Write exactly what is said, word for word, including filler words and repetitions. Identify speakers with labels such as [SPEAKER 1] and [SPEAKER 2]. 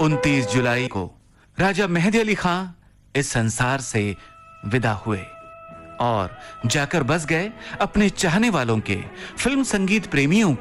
[SPEAKER 1] उनतीस जुलाई को राजा मेहदी अली खां इस संसार से विदा हुए और जाकर बस गए अपने चाहने वालों के, फिल्म संगीत प्रेमियों